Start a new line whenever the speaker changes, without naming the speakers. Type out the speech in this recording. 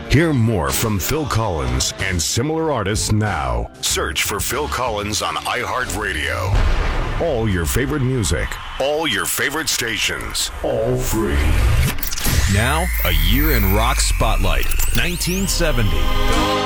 Hear more from Phil Collins and similar artists now. Search for Phil Collins on iHeartRadio. All your favorite music, all your favorite stations, all free.
Now, a year in rock spotlight, 1970.